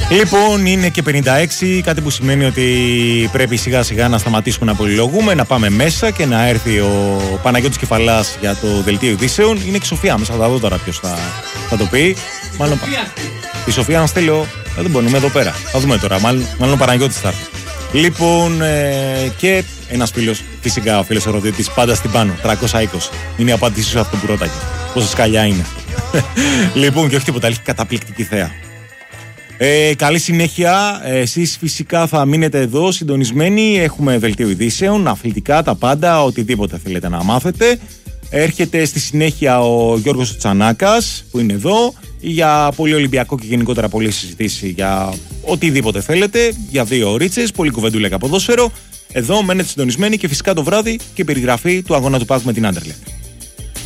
Λοιπόν, είναι και 56, κάτι που σημαίνει ότι πρέπει σιγά σιγά να σταματήσουμε να πολυλογούμε, να πάμε μέσα και να έρθει ο Παναγιώτης Κεφαλάς για το δελτίο ειδήσεων. Είναι και η Σοφία μέσα, θα δω τώρα ποιος θα το πει. Μάλλον η Σοφία να στέλνω, δεν μπορούμε εδώ πέρα. Θα δούμε τώρα, μάλλον ο Παναγιώτης θα έρθει. Λοιπόν, και ένας φίλος, φυσικά ο φίλος ερωτήτης, πάντα στην πάνω, 320. Είναι η απάντησή σου αυτό που ρώταγε. Πόσα σκαλιά είναι. Λοιπόν, και όχι τίποτα, έχει καταπληκτική θέα. Καλή συνέχεια. Εσείς φυσικά θα μείνετε εδώ συντονισμένοι. Έχουμε δελτίο ειδήσεων, αθλητικά, τα πάντα, οτιδήποτε θέλετε να μάθετε. Έρχεται στη συνέχεια ο Γιώργος Τσανάκας που είναι εδώ για πολύ Ολυμπιακό και γενικότερα πολλή συζητήση για οτιδήποτε θέλετε. Για 2 ωρίτσες, πολύ κουβεντούλα και ποδόσφαιρο. Εδώ μένετε συντονισμένοι και φυσικά το βράδυ και περιγραφή του αγώνα του ΠΑΟΚ με την Άντερλεχτ.